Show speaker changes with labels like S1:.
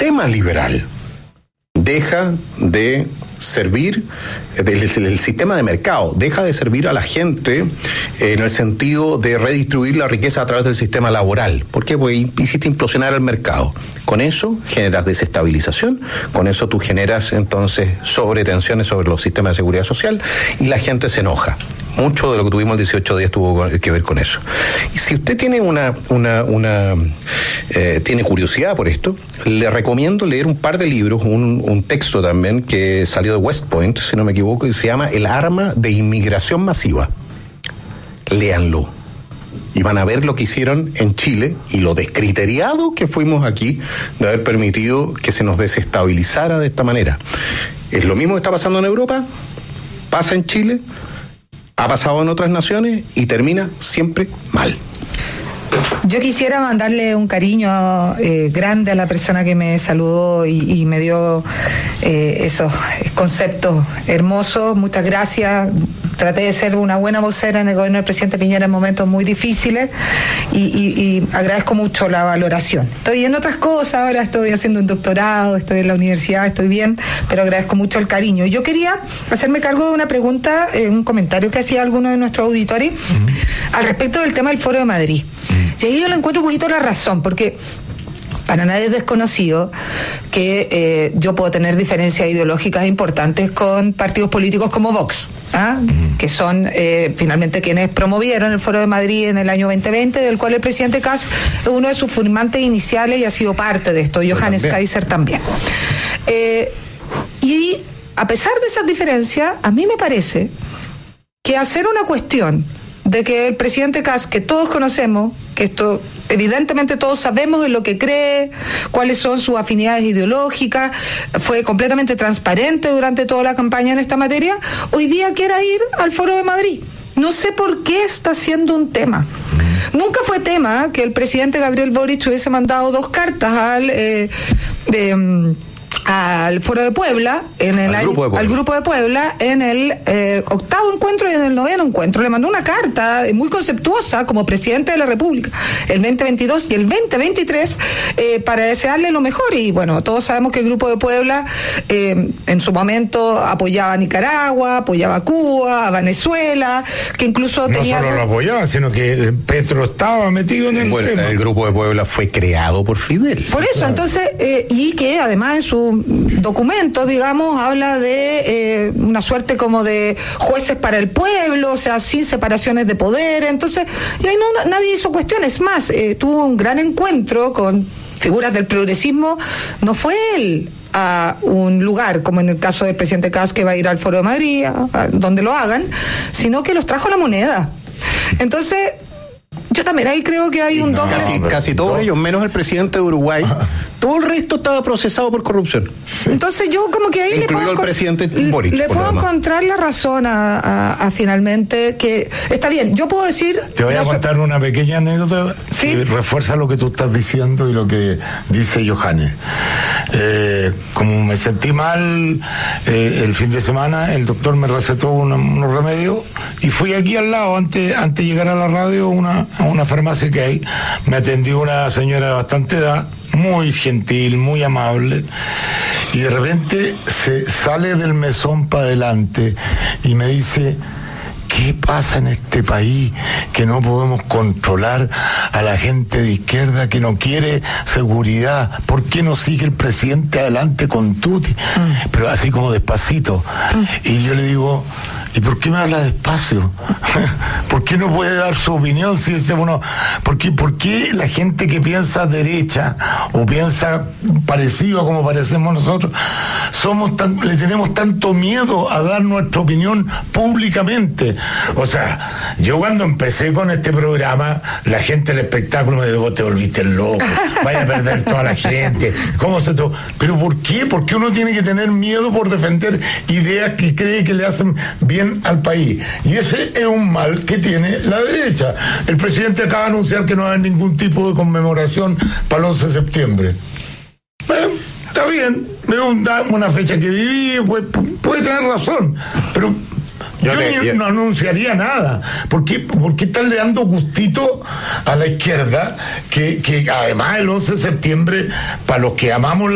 S1: sistema liberal deja de servir, el sistema de mercado deja de servir a la gente en el sentido de redistribuir la riqueza a través del sistema laboral. ¿Por qué? Porque hiciste implosionar el mercado. Con eso generas desestabilización, con eso tú generas entonces sobretensiones sobre los sistemas de seguridad social y la gente se enoja. Mucho de lo que tuvimos el 18 días tuvo que ver con eso. Y si usted tiene tiene curiosidad por esto, le recomiendo leer un par de libros, un texto también que salió de West Point, si no me equivoco, y se llama El arma de inmigración masiva. Léanlo. Y van a ver lo que hicieron en Chile y lo descriteriado que fuimos aquí de haber permitido que se nos desestabilizara de esta manera. Es lo mismo que está pasando en Europa, pasa en Chile, ha pasado en otras naciones y termina siempre mal.
S2: Yo quisiera mandarle un cariño grande a la persona que me saludó y me dio esos conceptos hermosos. Muchas gracias. Traté de ser una buena vocera en el gobierno del presidente Piñera en momentos muy difíciles y agradezco mucho la valoración. Estoy en otras cosas, ahora estoy haciendo un doctorado, estoy en la universidad, estoy bien, pero agradezco mucho el cariño. Y yo quería hacerme cargo de una pregunta, un comentario que hacía alguno de nuestros auditores al respecto del tema del Foro de Madrid. Y ahí yo le encuentro un poquito la razón, porque para nadie es desconocido que yo puedo tener diferencias ideológicas importantes con partidos políticos como Vox, que son finalmente quienes promovieron el Foro de Madrid en el año 2020, del cual el presidente Kast es uno de sus firmantes iniciales y ha sido parte de esto, Johannes Kaiser también. Y a pesar de esas diferencias, a mí me parece que hacer una cuestión de que el presidente Kast, que todos conocemos, que esto evidentemente todos sabemos en lo que cree, cuáles son sus afinidades ideológicas, fue completamente transparente durante toda la campaña en esta materia, hoy día quiera ir al Foro de Madrid. No sé por qué está siendo un tema. Nunca fue tema que el presidente Gabriel Boric hubiese mandado 2 cartas al Foro de Puebla, al Grupo de Puebla, en el 8º encuentro y en el 9º encuentro. Le mandó una carta muy conceptuosa como presidente de la República, el 2022 y el 2023, para desearle lo mejor. Y bueno, todos sabemos que el Grupo de Puebla en su momento apoyaba a Nicaragua, apoyaba a Cuba, a Venezuela, que incluso tenía...
S3: No solo lo apoyaba, sino que Petro estaba metido en el tema.
S1: El Grupo de Puebla fue creado por Fidel.
S2: Por eso, claro. Entonces, y que además en su documento, digamos, habla de una suerte como de jueces para el pueblo, o sea, sin separaciones de poder. Entonces, y ahí nadie hizo cuestiones más. Tuvo un gran encuentro con figuras del progresismo. No fue él a un lugar, como en el caso del presidente Kast, que va a ir al Foro de Madrid, a donde lo hagan, sino que los trajo la moneda. Entonces, yo también ahí creo que hay un doble...
S1: Casi todos ellos, menos el presidente de Uruguay, todo el resto estaba procesado por corrupción.
S2: Entonces yo como que ahí
S1: incluido el presidente Boric,
S2: le puedo encontrar la razón a finalmente que está bien. Yo puedo decir...
S3: Te voy a contar una pequeña anécdota que refuerza lo que tú estás diciendo y lo que dice Johannes. Como me sentí mal el fin de semana, el doctor me recetó unos remedios y fui aquí al lado, antes de llegar a la radio, a una farmacia que hay. Me atendió una señora de bastante edad, muy gentil, muy amable, y de repente se sale del mesón para adelante y me dice: ¿qué pasa en este país que no podemos controlar a la gente de izquierda que no quiere seguridad? ¿Por qué no sigue el presidente adelante con tutti? Pero así como despacito. Y yo le digo: ¿y por qué me habla despacio? ¿Por qué no puede dar su opinión? Si dice, bueno, ¿por qué la gente que piensa derecha o piensa parecido a como parecemos nosotros, le tenemos tanto miedo a dar nuestra opinión públicamente? O sea, yo cuando empecé con este programa, la gente del espectáculo me dijo: vos te volviste loco, vaya a perder toda la gente. ¿Pero por qué? ¿Por qué uno tiene que tener miedo por defender ideas que cree que le hacen bien al país? Y ese es un mal que tiene la derecha. El presidente acaba de anunciar que no va a haber ningún tipo de conmemoración para el 11 de septiembre. Está bien, es una fecha que divide, puede tener razón, pero yo no anunciaría nada. ¿Por qué están le dando gustito a la izquierda que además el 11 de septiembre, para los que amamos